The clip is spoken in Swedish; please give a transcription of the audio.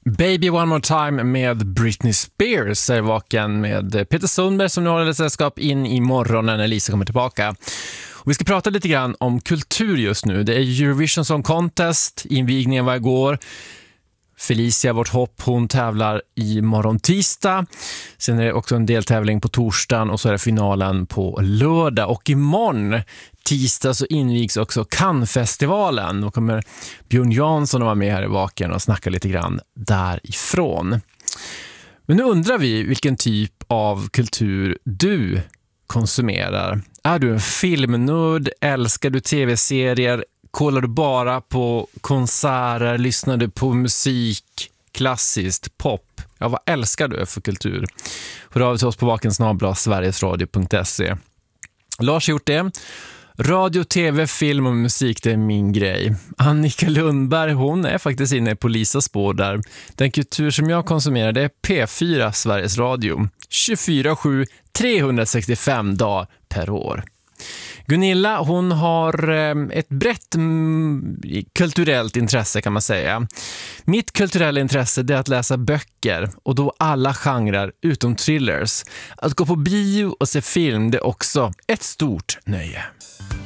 Baby One More Time med Britney Spears är vaken med Peter Sundberg som nu håller sällskap in i morgonen när Lisa kommer tillbaka. Och vi ska prata lite grann om kultur just nu. Det är Eurovision Song Contest, invigningen var igår. Felicia, vårt hopp, hon tävlar i morgon tisdag. Sen är det också en deltävling på torsdagen och så är det finalen på lördag. Och imorgon tisdag så invigs också Cannes-festivalen. Då kommer Björn Jansson att vara med här i vaken och snacka lite grann därifrån. Men nu undrar vi vilken typ av kultur du konsumerar. Är du en filmnörd? Älskar du tv-serier? Kollar du bara på konserter? Lyssnar du på musik? Klassiskt, pop? Ja, vad älskar du för kultur? Hör av till oss på vakensnabla.sverigesradio.se. Lars har gjort det. Radio, tv, film och musik, det är min grej. Annika Lundberg, hon är faktiskt inne på Lisas spår där. Den kultur som jag konsumerar, det är P4 Sveriges Radio. 24/7, 365 dagar per år. Gunilla, hon har ett brett kulturellt intresse kan man säga. Mitt kulturella intresse är att läsa böcker och då alla genrer utom thrillers. Att gå på bio och se film, det är också ett stort nöje.